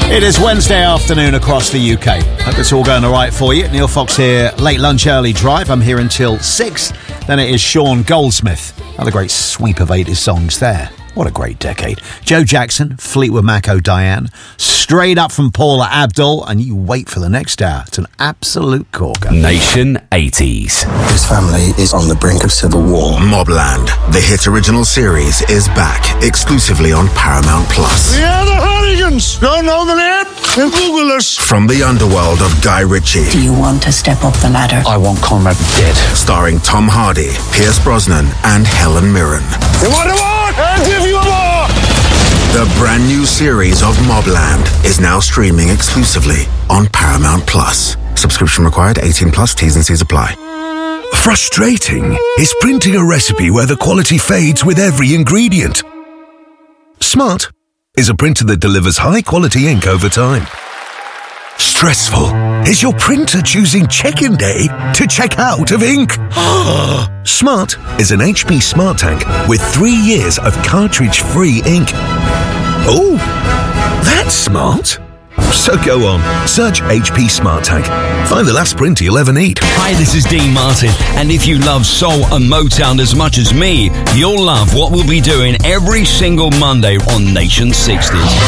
It is Wednesday afternoon across the UK. Hope it's all going all right for you. Neil Fox here, late lunch, early drive. I'm here until 6. Then it is Sean Goldsmith. Another great sweep of 80s songs there. What a great decade. Joe Jackson, Fleetwood Mac O'Diane, straight up from Paula Abdul, and you wait for the next hour. It's an absolute corker. Nation 80s. His family is on the brink of civil war. Mobland, the hit original series, is back exclusively on Paramount Plus. We are the Hooligans. Don't know the name? Then Google us. From the underworld of Guy Ritchie. Do you want to step up the ladder? I want Conrad dead. Starring Tom Hardy, Pierce Brosnan, and Helen Mirren. You want a war? I'll give you a war. The brand new series of Mobland is now streaming exclusively on Paramount Plus. Subscription required, 18 plus, T's and C's apply. Frustrating is printing a recipe where the quality fades with every ingredient. Smart is a printer that delivers high-quality ink over time. Stressful is your printer choosing check-in day to check out of ink. Smart is an HP Smart Tank with 3 years of cartridge-free ink. Oh, that's smart. So go on, search HP Smart Tank. Find the last printer you'll ever need. Hi, this is Dean Martin, and if you love soul and Motown as much as me, you'll love what we'll be doing every single Monday on Nation 60s.